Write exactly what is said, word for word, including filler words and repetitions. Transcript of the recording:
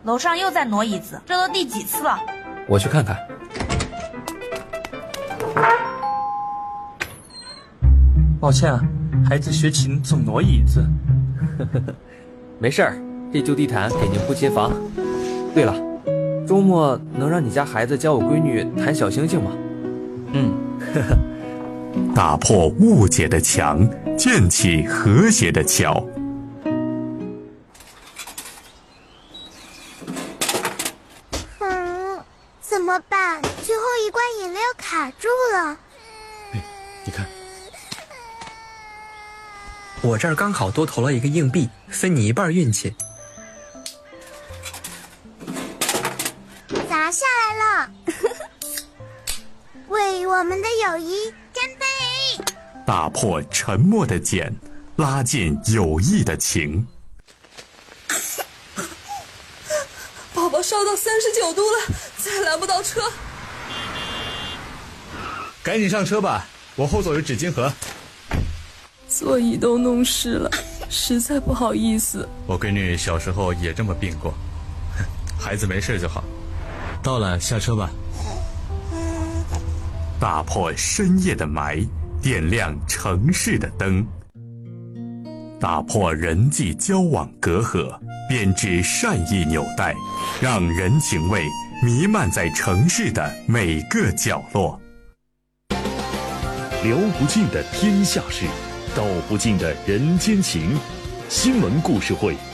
楼上又在挪椅子，这都第几次了？ 我去看看。 抱歉啊，孩子学琴总挪椅子。 没事儿，这旧地毯给您铺新房。对了，周末能让你家孩子教我闺女弹小星星吗？ 嗯， 打破误解的墙，建起和谐的桥。 嗯，怎么办？最后一罐饮料卡住了。 哎，你看， 我这儿刚好多投了一个硬币，分你一半运气。 砸下来了！为我们的友谊干杯！ 打破沉默的茧，拉近友谊的情。 宝宝烧到三十九度了，再拦不到车。 赶紧上车吧，我后座有纸巾盒。 座椅都弄湿了，实在不好意思。 我闺女小时候也这么病过，孩子没事就好。到了，下车吧。 打破深夜的霾，点亮城市的灯。打破人际交往隔阂，编织善意纽带，让人情味弥漫在城市的每个角落。 聊不尽的天下事，道不尽的人间情。新闻故事会，